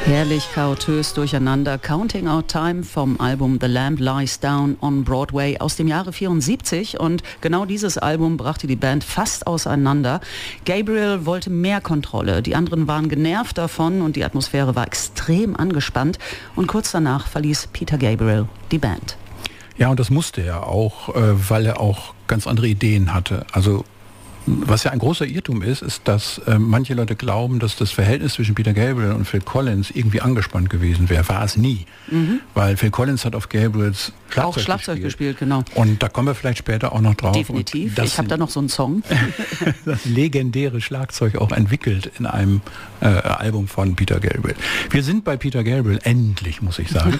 Herrlich chaotös durcheinander. Counting Out Time vom Album The Lamb Lies Down on Broadway aus dem Jahre 74. Und genau dieses Album brachte die Band fast auseinander. Gabriel wollte mehr Kontrolle. Die anderen waren genervt davon und die Atmosphäre war extrem angespannt. Und kurz danach verließ Peter Gabriel die Band. Ja, und das musste er auch, weil er auch ganz andere Ideen hatte. Also was ja ein großer Irrtum ist, dass manche Leute glauben, dass das Verhältnis zwischen Peter Gabriel und Phil Collins irgendwie angespannt gewesen wäre. War es nie. Weil Phil Collins hat auf Gabriels Schlagzeug gespielt, genau. Und da kommen wir vielleicht später auch noch drauf. Definitiv. Ich habe da noch so einen Song. Das legendäre Schlagzeug auch entwickelt in einem Album von Peter Gabriel. Wir sind bei Peter Gabriel, endlich, muss ich sagen.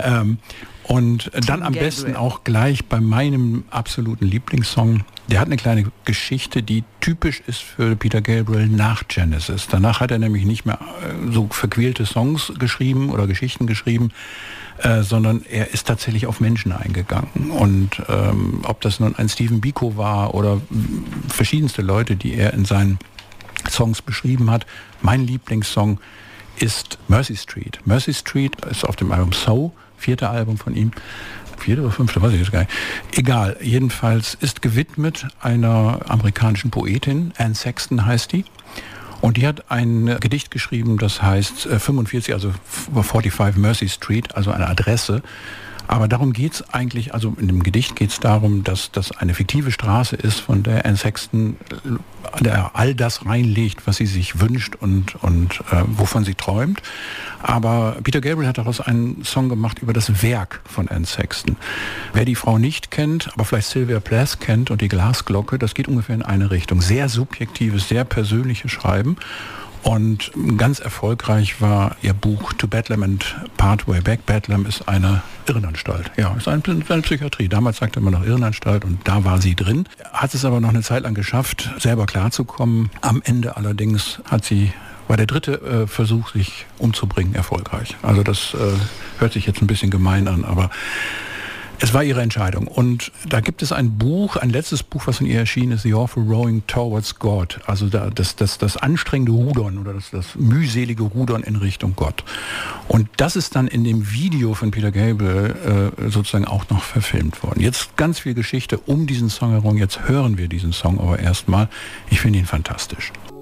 Und dann am besten auch gleich bei meinem absoluten Lieblingssong. Der hat eine kleine Geschichte, die typisch ist für Peter Gabriel nach Genesis. Danach hat er nämlich nicht mehr so verquälte Songs geschrieben oder Geschichten geschrieben, sondern er ist tatsächlich auf Menschen eingegangen. Und ob das nun ein Stephen Biko war oder verschiedenste Leute, die er in seinen Songs beschrieben hat. Mein Lieblingssong ist Mercy Street. Mercy Street ist auf dem Album So, 4. Album von ihm. 4. oder 5. weiß ich jetzt gar nicht. Egal, jedenfalls ist gewidmet einer amerikanischen Poetin, Anne Sexton heißt die. Und die hat ein Gedicht geschrieben, das heißt 45, also 45 Mercy Street, also eine Adresse. Aber darum geht es eigentlich, also in dem Gedicht geht es darum, dass das eine fiktive Straße ist, von der Anne Sexton all das reinlegt, was sie sich wünscht und wovon sie träumt. Aber Peter Gabriel hat daraus einen Song gemacht über das Werk von Anne Sexton. Wer die Frau nicht kennt, aber vielleicht Sylvia Plath kennt und die Glasglocke, das geht ungefähr in eine Richtung. Sehr subjektives, sehr persönliches Schreiben. Und ganz erfolgreich war ihr Buch To Bedlam and Pathway Back. Bedlam ist eine Irrenanstalt. Ja, ist eine Psychiatrie. Damals sagte man noch Irrenanstalt und da war sie drin. Hat es aber noch eine Zeit lang geschafft, selber klarzukommen. Am Ende allerdings war der dritte Versuch, sich umzubringen, erfolgreich. Also das hört sich jetzt ein bisschen gemein an, aber es war ihre Entscheidung. Und da gibt es ein Buch, ein letztes Buch, was von ihr erschienen ist, The Awful Rowing Towards God. Also das anstrengende Rudern oder das mühselige Rudern in Richtung Gott. Und das ist dann in dem Video von Peter Gabriel sozusagen auch noch verfilmt worden. Jetzt ganz viel Geschichte um diesen Song herum. Jetzt hören wir diesen Song aber erstmal. Ich finde ihn fantastisch.